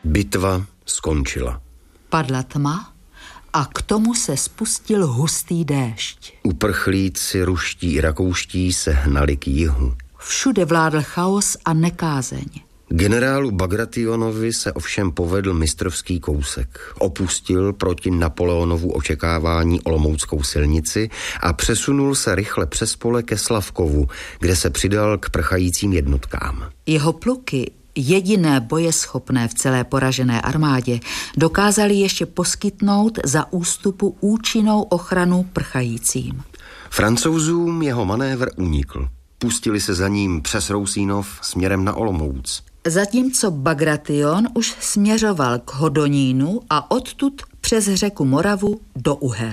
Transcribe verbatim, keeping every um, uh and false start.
Bitva skončila. Padla tma a k tomu se spustil hustý déšť. Uprchlíci ruští i rakouští se hnali k jihu. Všude vládl chaos a nekázeň. Generálu Bagrationovi se ovšem povedl mistrovský kousek. Opustil proti Napoleonovu očekávání olomouckou silnici a přesunul se rychle přes pole ke Slavkovu, kde se přidal k prchajícím jednotkám. Jeho pluky, jediné bojeschopné v celé poražené armádě, dokázali ještě poskytnout za ústupu účinnou ochranu prchajícím. Francouzům jeho manévr unikl. Pustili se za ním přes Rousínov směrem na Olomouc. Zatímco Bagration už směřoval k Hodonínu a odtud přes řeku Moravu do Uher.